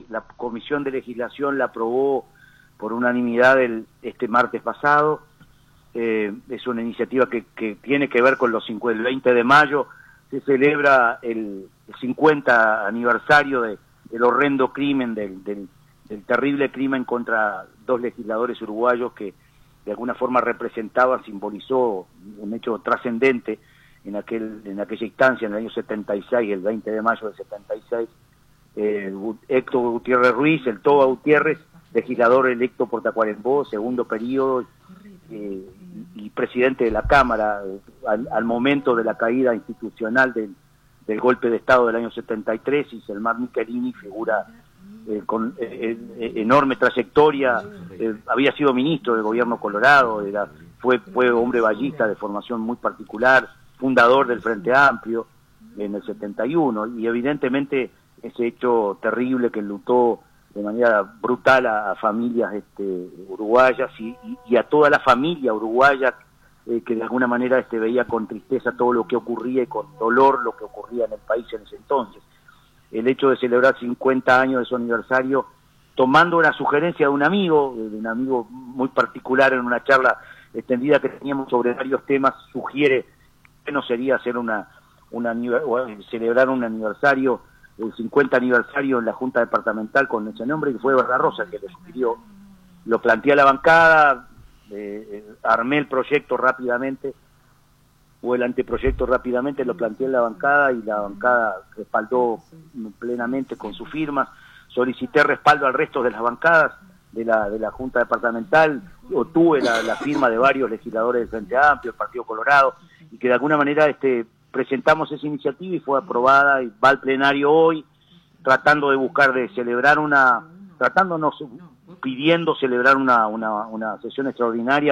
la Comisión de Legislación la aprobó por unanimidad este martes pasado. Es una iniciativa que tiene que ver con el 20 de mayo, se celebra el 50 aniversario del horrendo crimen, del terrible crimen contra dos legisladores uruguayos que de alguna forma simbolizó un hecho trascendente en aquella instancia, en el año 76, el 20 de mayo del 76. Héctor Gutiérrez Ruiz, el Toba Gutiérrez, legislador electo por Tacuarembó, segundo periodo, y presidente de la Cámara al momento de la caída institucional del golpe de Estado del año 73, y Selmar Michelini, figura con enorme trayectoria, había sido ministro del gobierno colorado, fue hombre ballista de formación muy particular, fundador del Frente Amplio en el 71, y evidentemente ese hecho terrible que enlutó de manera brutal a familias uruguayas y a toda la familia uruguaya que de alguna manera veía con tristeza todo lo que ocurría y con dolor lo que ocurría en el país en ese entonces. El hecho de celebrar 50 años de su aniversario, tomando una sugerencia de un amigo muy particular en una charla extendida que teníamos sobre varios temas, sugiere que no sería hacer celebrar un aniversario, el 50 aniversario en la Junta Departamental con ese nombre, y fue Rosa que lo sugirió. Lo planteé a la bancada, armé el proyecto rápidamente, o el anteproyecto rápidamente, lo planteé en la bancada y la bancada respaldó plenamente con su firma. Solicité respaldo al resto de las bancadas de la Junta Departamental, obtuve la firma de varios legisladores del Frente Amplio, el Partido Colorado, y que de alguna manera presentamos esa iniciativa y fue aprobada y va al plenario hoy, tratando de buscar pidiendo celebrar una sesión extraordinaria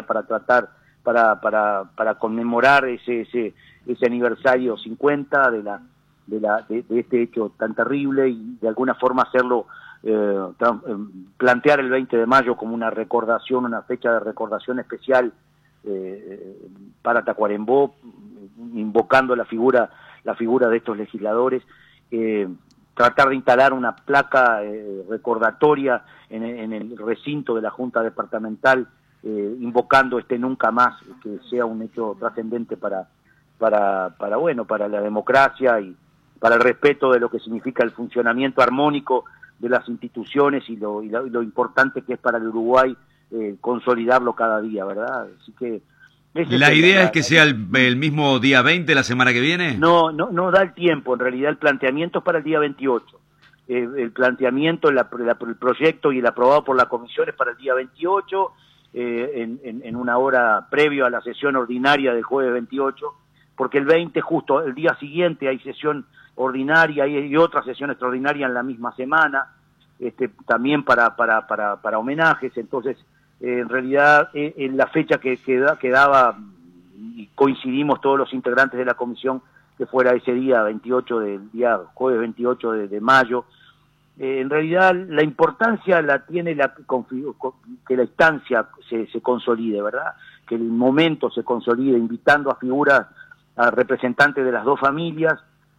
para conmemorar ese aniversario 50 de este hecho tan terrible, y de alguna forma hacerlo, plantear el 20 de mayo como una fecha de recordación especial para Tacuarembó, invocando la figura de estos legisladores, tratar de instalar una placa recordatoria en el recinto de la Junta Departamental, invocando nunca más, que sea un hecho trascendente para la democracia y para el respeto de lo que significa el funcionamiento armónico de las instituciones y lo importante que es para el Uruguay consolidarlo cada día, ¿verdad? Así que ¿La idea es que sea el mismo día 20, la semana que viene? No da el tiempo, en realidad el planteamiento es para el día 28. El planteamiento, el proyecto y el aprobado por la comisión es para el día 28, en una hora previo a la sesión ordinaria del jueves 28, porque el 20, justo el día siguiente, hay sesión ordinaria y otra sesión extraordinaria en la misma semana, también para homenajes. Entonces, en realidad, en la fecha que quedaba, y coincidimos todos los integrantes de la comisión, que fuera ese día 28, jueves 28 de mayo. En realidad la importancia la tiene que la instancia se consolide, ¿verdad? Que el momento se consolide, invitando a figuras, a representantes de las dos familias,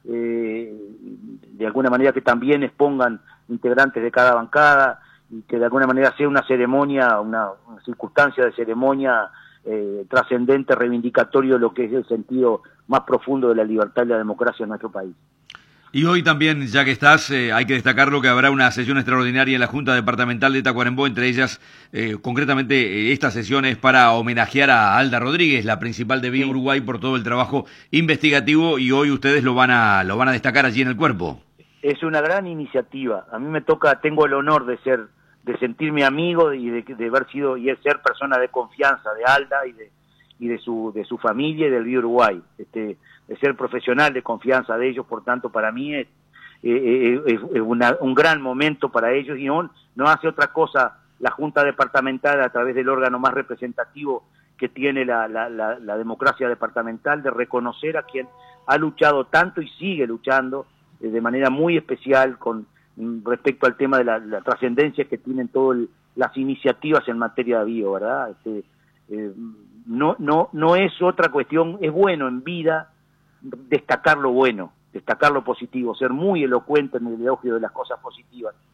de alguna manera que también expongan integrantes de cada bancada, y que de alguna manera sea una ceremonia, una circunstancia de ceremonia trascendente, reivindicatorio de lo que es el sentido más profundo de la libertad y la democracia en nuestro país. Y hoy también, ya que estás, hay que destacarlo que habrá una sesión extraordinaria en la Junta Departamental de Tacuarembó, entre ellas, concretamente, esta sesión es para homenajear a Alda Rodríguez, la principal de Vía Uruguay, por todo el trabajo investigativo, y hoy ustedes lo van a destacar allí en el cuerpo. Es una gran iniciativa. A mí tengo el honor de sentirme amigo y de haber sido y ser persona de confianza de Alda y de su familia y del Vía Uruguay, de ser profesional de confianza de ellos. Por tanto, para mí es un gran momento para ellos, y no hace otra cosa la Junta Departamental, a través del órgano más representativo que tiene la democracia departamental, de reconocer a quien ha luchado tanto y sigue luchando de manera muy especial con respecto al tema de la trascendencia que tienen todas las iniciativas en materia de bio, ¿verdad? No es otra cuestión. Es bueno en vida destacar lo bueno, destacar lo positivo, ser muy elocuente en el elogio de las cosas positivas,